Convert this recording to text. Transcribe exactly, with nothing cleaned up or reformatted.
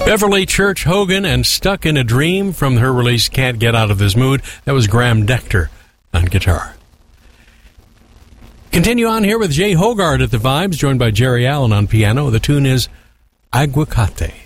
Beverly Church Hogan and Stuck in a Dream from her release Can't Get Out of This Mood. That was Graham Dector on guitar. Continue on here with Jay Hogarth at the Vibes, joined by Jerry Allen on piano. The tune is Aguacate.